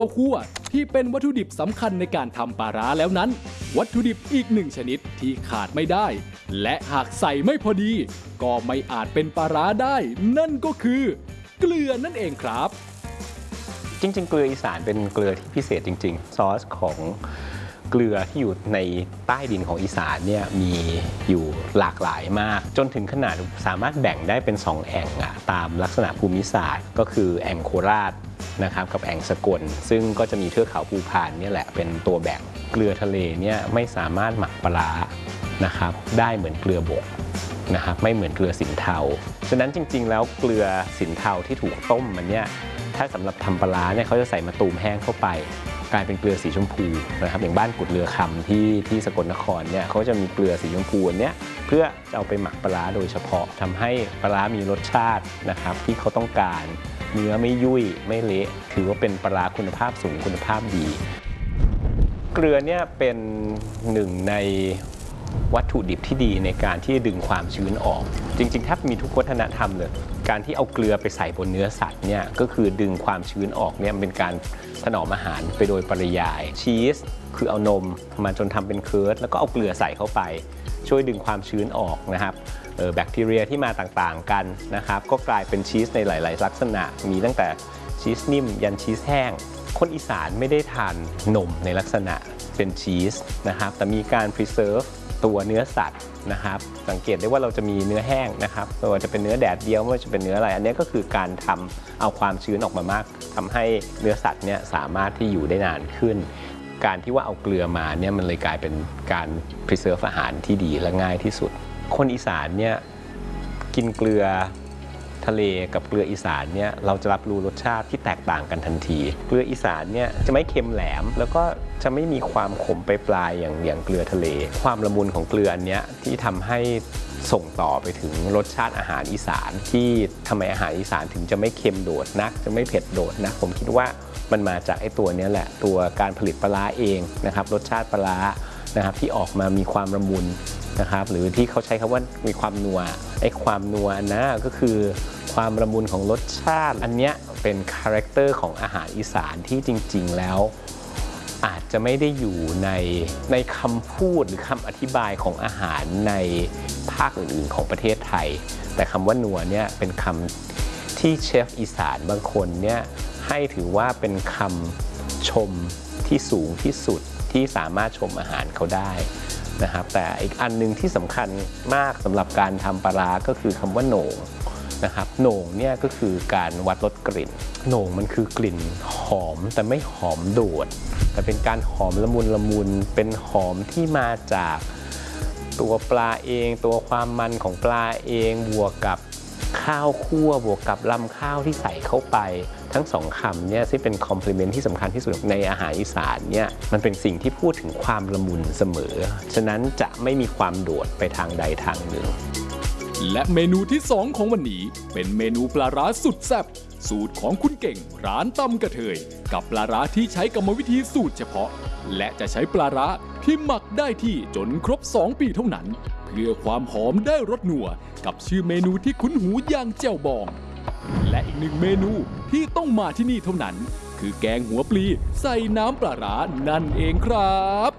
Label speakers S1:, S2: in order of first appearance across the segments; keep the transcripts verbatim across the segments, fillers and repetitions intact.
S1: ข้าวคั่วที่เป็นวัตถุดิบสำคัญในการทำปลาร้าแล้วนั้นวัตถุดิบอีกหนึ่งชนิดที่ขาดไม่ได้และหากใส่ไม่พอดีก็ไม่อาจเป็นปลาร้าได้นั่นก็คือเกลือนั่นเองครับ
S2: จริงๆเกลืออีสานเป็นเกลือที่พิเศษจริงๆซอสของเกลือที่อยู่ในใต้ดินของอีสานเนี่ยมีอยู่หลากหลายมากจนถึงขนาดสามารถแบ่งได้เป็นสองแอ่งอะตามลักษณะภูมิศาสตร์ก็คือแอ่งโคราชนะครับกับแอ่งสกลซึ่งก็จะมีเทือกเขาภูพานนี่แหละเป็นตัวแบ่งเกลือทะเลเนี่ยไม่สามารถหมักปลานะครับได้เหมือนเกลือบกนะครับไม่เหมือนเกลือสินเทาฉะนั้นจริงๆแล้วเกลือสินเทาที่ถูกต้มมันเนี่ยถ้าสำหรับทำปลาเนี่ยเขาจะใส่มะตูมแห้งเข้าไปกลายเป็นเกลือสีชมพูนะครับอย่างบ้านกุดเรือคำที่ที่สกลนครเนี่ยเขาจะมีเกลือสีชมพูอันเนี้ยเพื่อจะเอาไปหมักปลาโดยเฉพาะทำให้ปลามีรสชาตินะครับที่เขาต้องการเนื้อไม่ยุ่ยไม่เละถือว่าเป็นปลาคุณภาพสูงคุณภาพดีเกลือเนี่ยเป็นหนึ่งในวัตถุดิบที่ดีในการที่จะดึงความชื้นออกจริงๆถ้ามีทุกวัฒนธรรมเลยการที่เอาเกลือไปใส่บนเนื้อสัตว์เนี่ยก็คือดึงความชื้นออกเนี่ยเป็นการถนอมอาหารไปโดยปริยายชีสคือเอานมมาจนทำเป็นเคิร์ดแล้วก็เอาเกลือใส่เข้าไปช่วยดึงความชื้นออกนะครับแบคทีเรียที่มาต่างๆกันนะครับก็กลายเป็นชีสในหลายๆลักษณะมีตั้งแต่ชีสนิ่มยันชีสแห้งคนอีสานไม่ได้ทานนมในลักษณะเป็นชีสนะครับแต่มีการ preserve ตัวเนื้อสัตว์นะครับสังเกตได้ว่าเราจะมีเนื้อแห้งนะครับไม่ว่าจะเป็นเนื้อแดดเดียวไม่ว่าจะเป็นเนื้ออะไรอันนี้ก็คือการทำเอาความชื้นออกมามากทำให้เนื้อสัตว์เนี่ยสามารถที่อยู่ได้นานขึ้นการที่ว่าเอาเกลือมาเนี่ยมันเลยกลายเป็นการ preserve อาหารที่ดีและง่ายที่สุดคนอีสานเนี่ยกินเกลือทะเลกับเกลืออีสานเนี่ยเราจะรับรู้รสชาติที่แตกต่างกันทันทีเกลืออีสานเนี่ยจะไม่เค็มแหลมแล้วก็จะไม่มีความขมปลายๆอย่างอย่างเกลือทะเลความละมุนของเกลืออันเนี้ยที่ทำให้ส่งต่อไปถึงรสชาติอาหารอีสานที่ทำไมอาหารอีสานถึงจะไม่เค็มโดดนักจะไม่เผ็ดโดดนะผมคิดว่ามันมาจากไอ้ตัวนี้แหละตัวการผลิตปลาร้าเองนะครับรสชาติปลาร้านะครับที่ออกมามีความละมุนนะครับหรือที่เขาใช้คำว่ามีความนัวไอ้ความนัวนะก็คือความละมุนของรสชาติอันเนี้ยเป็นคาแรคเตอร์ของอาหารอีสานที่จริงๆแล้วอาจจะไม่ได้อยู่ในในคำพูดหรือคำอธิบายของอาหารในภาคอื่นๆของประเทศไทยแต่คำว่านัวเนี่ยเป็นคำที่เชฟอีสานบางคนเนี่ยให้ถือว่าเป็นคำชมที่สูงที่สุดที่สามารถชมอาหารเขาได้นะครับแต่อีกอันนึงที่สำคัญมากสำหรับการทำปลาร้าก็คือคำว่าโหน่งนะครับโหน่งเนี่ยก็คือการวัดรสกลิ่นโหน่งมันคือกลิ่นหอมแต่ไม่หอมโดดแต่เป็นการหอมละมุนละมุนเป็นหอมที่มาจากตัวปลาเองตัวความมันของปลาเองบวกกับข้าวคั่วบวกกับลำข้าวที่ใส่เข้าไปทั้งสองคำเนี่ยที่เป็นคอมพลีเมนต์ที่สำคัญที่สุดในอาหารอีสานเนี่ยมันเป็นสิ่งที่พูดถึงความละมุนเสมอฉะนั้นจะไม่มีความโดดไปทางใดทางหนึ่ง
S1: และเมนูที่สองของวันนี้เป็นเมนูปลาร้าสุดแซ่บสูตรของคุณเก่งร้านตำกระเทยกับปลาร้าที่ใช้กรรมวิธีสูตรเฉพาะและจะใช้ปลาร้าที่หมักได้ที่จนครบสองปีเท่านั้นเพื่อความหอมได้รสนัวกับชื่อเมนูที่คุ้นหูอย่างแจ่วบองและอีกหนึ่งเมนูที่ต้องมาที่นี่เท่านั้นคือแกงหัวปลีใส่น้ำปลาร้านั่นเองครับ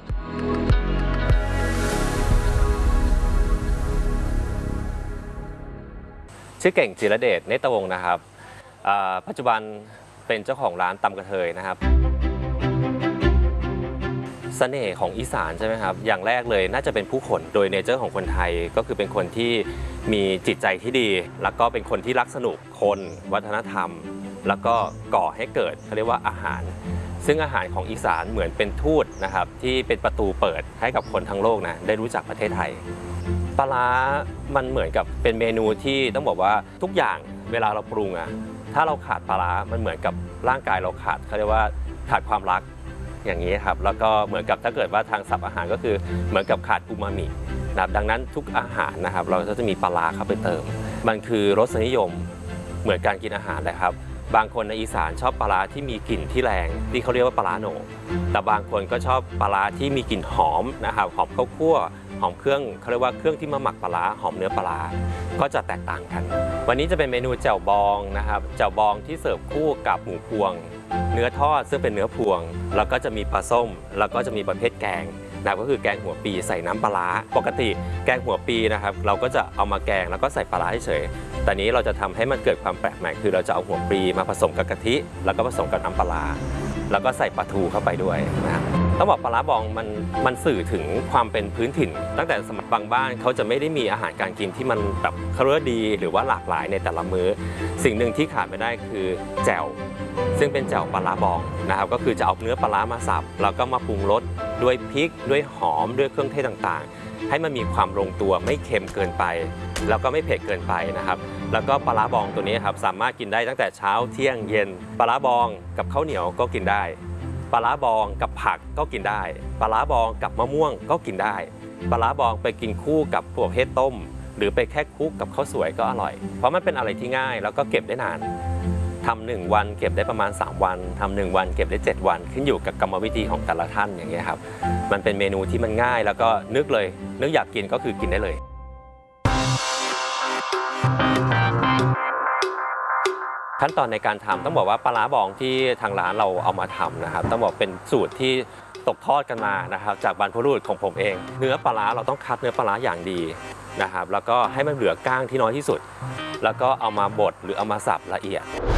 S3: ชื่อเก่งจิรเดชเนตรวงศ์นะครับปัจจุบันเป็นเจ้าของร้านตำกระเทยนะครับเสน่ห์ของอีสานใช่ไหมครับอย่างแรกเลยน่าจะเป็นผู้คนโดยเนเจอร์ของคนไทยก็คือเป็นคนที่มีจิตใจที่ดีแล้วก็เป็นคนที่รักสนุกคนวัฒนธรรมแล้วก็ก่อให้เกิดเขาเรียกว่าอาหารซึ่งอาหารของอีสานเหมือนเป็นทูตนะครับที่เป็นประตูเปิดให้กับคนทั้งโลกนะได้รู้จักประเทศไทยปลาร้ามันเหมือนกับเป็นเมนูที่ต้องบอกว่าทุกอย่างเวลาเราปรุงอะถ้าเราขาดปลาร้ามันเหมือนกับร่างกายเราขาดเขาเรียกว่าขาดความรักอย่างนี้ครับแล้วก็เหมือนกับถ้าเกิดว่าทางศัพท์อาหารก็คือเหมือนกับขาดอูมามินะดังนั้นทุกอาหารนะครับเราก็จะมีปลาร้าเข้าไปเติมมันคือรสนิยมเหมือนการกินอาหารแหละครับบางคนในอีสานชอบปลาร้าที่มีกลิ่นที่แรงที่เขาเรียกว่าปลาร้าโหน่งแต่บางคนก็ชอบปลาร้าที่มีกลิ่นหอมนะครับหอมข้าวคั่วหหอมเครื่องเขาเรียกว่าเครื่องที่มาหมักปลาร้าหอมเนื้อปลาร้าก็จะแตกต่างกันวันนี้จะเป็นเมนูแจ่วบองนะครับแจ่วบองที่เสิร์ฟคู่กับหมูพวงเนื้อทอดซึ่งเป็นเนื้อพวงแล้วก็จะมีปลาส้มแล้วก็จะมีประเภทแกงนะก็คือแกงหัวปีใส่น้ำปลาร้าปกติแกงหัวปีนะครับเราก็จะเอามาแกงแล้วก็ใส่ปลาร้าเฉยๆแต่นี้เราจะทำให้มันเกิดความแปลกใหม่คือเราจะเอาหัวปีมาผสมกับกะทิแล้วก็ผสมกับน้ำปลาร้าแล้วก็ใส่ปลาทูเข้าไปด้วยนะต้องบอกปลาร้าบองมันมันสื่อถึงความเป็นพื้นถิ่นตั้งแต่สมัยบางบ้านเขาจะไม่ได้มีอาหารการกินที่มันแบบเขาเรียกว่าดีหรือว่าหลากหลายในแต่ละมื้อสิ่งหนึ่งที่ขาดไม่ได้คือแจ่วซึ่งเป็นแจ่วปลาร้าบองนะครับก็คือจะเอาเนื้อปลาร้ามาสับแล้วก็มาปรุงรสด้วยพริกด้วยหอมด้วยเครื่องเทศต่างๆให้มันมีความลงตัวไม่เค็มเกินไปแล้วก็ไม่เผ็ดเกินไปนะครับแล้วก็ปลาร้าบองตัวนี้ครับสามารถกินได้ตั้งแต่เช้าเที่ยงเย็นปลาร้าบองกับข้าวเหนียวก็กินได้ปลาร้าบองกับผักก็กินได้ปลาร้าบองกับมะม่วงก็กินได้ปลาร้าบองไปกินคู่กับพวกเห็ดต้มหรือไปแค่คลุกกับข้าวสวยก็อร่อยเพราะมันเป็นอะไรที่ง่ายแล้วก็เก็บได้นานทำหนึ่งวันเก็บได้ประมาณสามวันทำหนึ่งวันเก็บได้เจ็ดวันขึ้นอยู่กับกรรมวิธีของแต่ละท่านอย่างเงี้ยครับมันเป็นเมนูที่มันง่ายแล้วก็นึกเลยนึกอยากกินก็คือกินได้เลยขั้นตอนในการทำต้องบอกว่าปลาร้าบองที่ทางร้านเราเอามาทำนะครับต้องบอกเป็นสูตรที่ตกทอดกันมานะครับจากบรรพบุรุษของผมเองเนื้อปลาร้าเราต้องคัดเนื้อปลาร้าอย่างดีนะครับแล้วก็ให้มันเหลือก้างที่น้อยที่สุดแล้วก็เอามาบดหรือเอามาสับละเอียด